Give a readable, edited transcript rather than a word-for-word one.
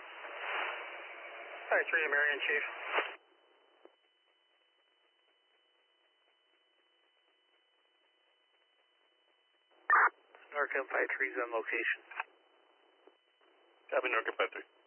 Hi, 3 Marion, Chief. NORCAM 53's on location. Copy, NORCAM 53.